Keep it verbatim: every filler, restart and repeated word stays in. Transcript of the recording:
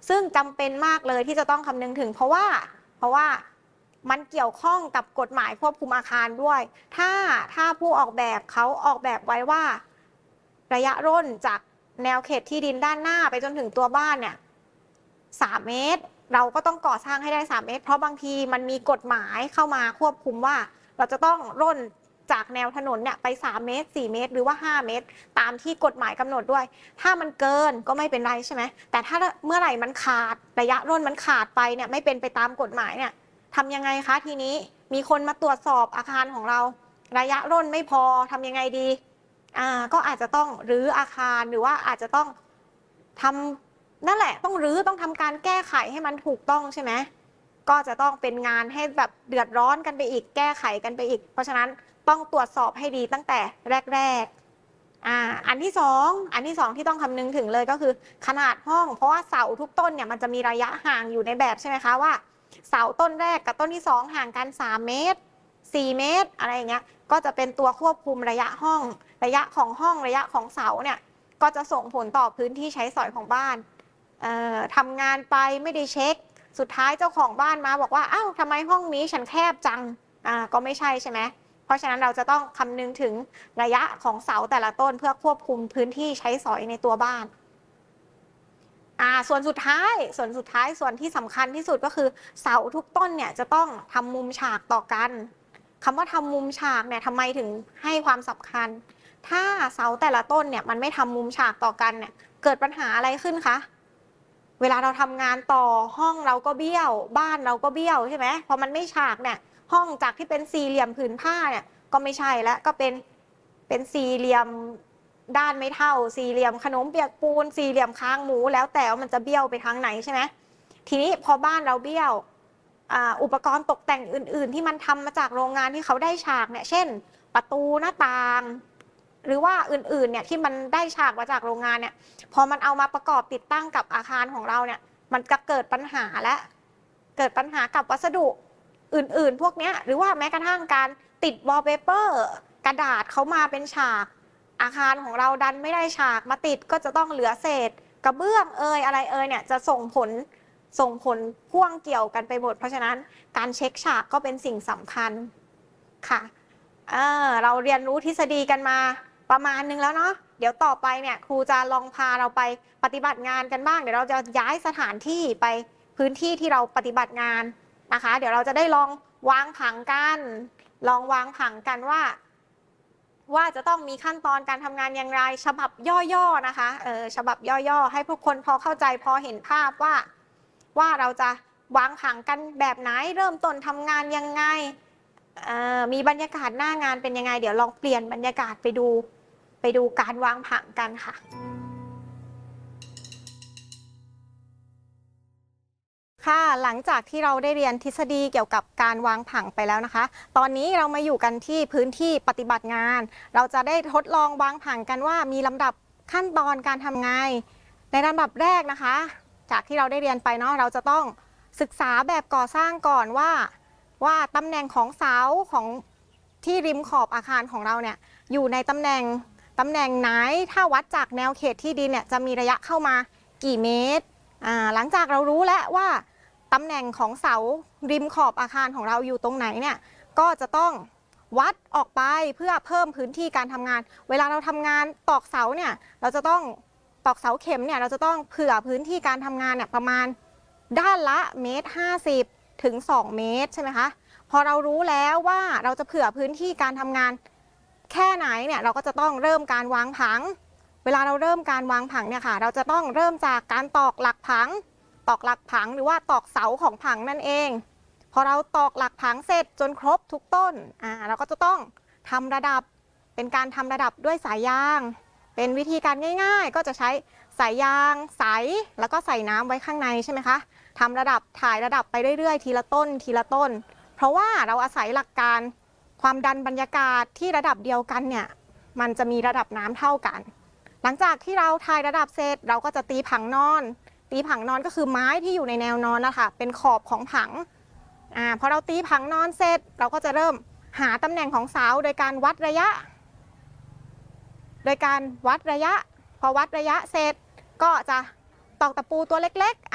ซึ่งจำเป็นมากเลยที่จะต้องคำนึงถึงเพราะว่าเพราะว่ามันเกี่ยวข้องกับกฎหมายควบคุมอาคารด้วยถ้าถ้าผู้ออกแบบเขาออกแบบไว้ว่าระยะร่นจากแนวเขตที่ดินด้านหน้าไปจนถึงตัวบ้านเนี่ยสามเมตรเราก็ต้องก่อสร้างให้ได้สามเมตรเพราะบางทีมันมีกฎหมายเข้ามาควบคุมว่าเราจะต้องร่นจากแนวถนนเนี่ยไปสามเมตรสี่เมตรหรือว่าห้าเมตรตามที่กฎหมายกำหนดด้วยถ้ามันเกินก็ไม่เป็นไรใช่ไหมแต่ถ้าเมื่อไหร่มันขาดระยะร่นมันขาดไปเนี่ยไม่เป็นไปตามกฎหมายเนี่ยทำยังไงคะทีนี้มีคนมาตรวจสอบอาคารของเราระยะร่นไม่พอทำยังไงดีอ่าก็อาจจะต้องรื้ออาคารหรือว่าอาจจะต้องทำนั่นแหละต้องรื้อต้องทำการแก้ไขให้มันถูกต้องใช่ไหมก็จะต้องเป็นงานให้แบบเดือดร้อนกันไปอีกแก้ไขกันไปอีกเพราะฉะนั้นต้องตรวจสอบให้ดีตั้งแต่แรกๆอ่าอันที่สองอันที่สองที่ต้องคำนึงถึงเลยก็คือขนาดห้องเพราะว่าเสาทุกต้นเนี่ยมันจะมีระยะห่างอยู่ในแบบใช่ไหมคะว่าเสาต้นแรกกับต้นที่สองห่างกันสามเมตรสี่เมตรอะไรอย่างเงี้ยก็จะเป็นตัวควบคุมระยะห้องระยะของห้องระยะของเสาเนี่ยก็จะส่งผลต่อพื้นที่ใช้สอยของบ้านเอ่อทำงานไปไม่ได้เช็คสุดท้ายเจ้าของบ้านมาบอกว่าอ้าวทำไมห้องนี้ฉันแคบจังอ่าก็ไม่ใช่ใช่ไหมเพราะฉะนั้นเราจะต้องคำนึงถึงระยะของเสาแต่ละต้นเพื่อควบคุมพื้นที่ใช้สอยในตัวบ้านอ่าส่วนสุดท้ายส่วนสุดท้ายส่วนที่สำคัญที่สุดก็คือเสาทุกต้นเนี่ยจะต้องทำมุมฉากต่อกันคำว่าทำมุมฉากเนี่ยทำไมถึงให้ความสำคัญถ้าเสาแต่ละต้นเนี่ยมันไม่ทำมุมฉากต่อกันเนี่ยเกิดปัญหาอะไรขึ้นคะเวลาเราทำงานต่อห้องเราก็เบี้ยวบ้านเราก็เบี้ยวใช่ไหมพอมันไม่ฉากเนี่ยห้องจากที่เป็นสี่เหลี่ยมผืนผ้าเนี่ยก็ไม่ใช่แล้วก็เป็นเป็นสี่เหลี่ยมด้านไม่เท่าสี่เหลี่ยมขนมเปียกปูนสี่เหลี่ยมค้างหมูแล้วแต่ว่ามันจะเบี้ยวไปทางไหนใช่ไหมทีนี้พอบ้านเราเบี้ยวอุปกรณ์ตกแต่งอื่นๆที่มันทำมาจากโรงงานที่เขาได้ฉากเนี่ยเช่นประตูหน้าต่างหรือว่าอื่นๆเนี่ยที่มันได้ฉากมาจากโรงงานเนี่ยพอมันเอามาประกอบติดตั้งกับอาคารของเราเนี่ยมันจะเกิดปัญหาและเกิดปัญหากับวัสดุอื่นๆพวกนี้หรือว่าแม้กระทั่งการติดวอลเปเปอร์กระดาษเขามาเป็นฉากอาคารของเราดันไม่ได้ฉากมาติดก็จะต้องเหลือเศษกระเบื้องเอยอะไรเอยเนี่ยจะส่งผลส่งผลพ่วงเกี่ยวกันไปหมดเพราะฉะนั้นการเช็คฉากก็เป็นสิ่งสำคัญค่ะเออเราเรียนรู้ทฤษฎีกันมาประมาณนึงแล้วเนาะเดี๋ยวต่อไปเนี่ยครูจะลองพาเราไปปฏิบัติงานกันบ้างเดี๋ยวเราจะย้ายสถานที่ไปพื้นที่ที่เราปฏิบัติงานนะคะเดี๋ยวเราจะได้ลองวางผังกันลองวางผังกันว่าว่าจะต้องมีขั้นตอนการทำงานอย่างไรฉบับย่อๆนะคะเออฉบับย่อๆให้พวกคนพอเข้าใจพอเห็นภาพว่าว่าเราจะวางผังกันแบบไหนเริ่มต้นทำงานยังไงมีบรรยากาศหน้างานเป็นยังไงเดี๋ยวลองเปลี่ยนบรรยากาศไปดูไปดูการวางผังกันค่ะค่ะหลังจากที่เราได้เรียนทฤษฎีเกี่ยวกับการวางผังไปแล้วนะคะตอนนี้เรามาอยู่กันที่พื้นที่ปฏิบัติงานเราจะได้ทดลองวางผังกันว่ามีลำดับขั้นตอนการทำไงในลำดับแรกนะคะจากที่เราได้เรียนไปเนาะเราจะต้องศึกษาแบบก่อสร้างก่อนว่าว่าตำแหน่งของเสาของที่ริมขอบอาคารของเราเนี่ยอยู่ในตำแหน่งตำแหน่งไหนถ้าวัดจากแนวเขตที่ดินเนี่ยจะมีระยะเข้ามากี่เมตรหลังจากเรารู้แล้วว่าตำแหน่งของเสาริมขอบอาคารของเราอยู่ตรงไหนเนี่ยก็จะต้องวัดออกไปเพื่อเพิ่มพื้นที่การทำงานเวลาเราทำงานตอกเสาเนี่ยเราจะต้องตอกเสาเข็มเนี่ยเราจะต้องเผื่อพื้นที่การทำงานเนี่ยประมาณด้านละเมตรห้าสิบถึงสองเมตรใช่ไหมคะพอเรารู้แล้วว่าเราจะเผื่อพื้นที่การทำงานแค่ไหนเนี่ยเราก็จะต้องเริ่มการวางผังเวลาเราเริ่มการวางผังเนี่ยค่ะเราจะต้องเริ่มจากการตอกหลักผังตอกหลักผังหรือว่าตอกเสาของผังนั่นเองพอเราตอกหลักผังเสร็จจนครบทุกต้นอ่าเราก็จะต้องทำระดับเป็นการทำระดับด้วยสายยางเป็นวิธีการง่ายๆก็จะใช้สายยางใสแล้วก็ใส่น้ำไว้ข้างในใช่ไหมคะทำระดับถ่ายระดับไปเรื่อยๆทีละต้นทีละต้นเพราะว่าเราอาศัยหลักการความดันบรรยากาศที่ระดับเดียวกันเนี่ยมันจะมีระดับน้ำเท่ากันหลังจากที่เราถ่ายระดับเสร็จเราก็จะตีผังนอนตีผังนอนก็คือไม้ที่อยู่ในแนวนอนนะคะเป็นขอบของผังอ่าพอเราตีผังนอนเสร็จเราก็จะเริ่มหาตำแหน่งของเสาโดยการวัดระยะโดยการวัดระยะพอวัดระยะเสร็จก็จะตอกตะปูตัวเล็กๆ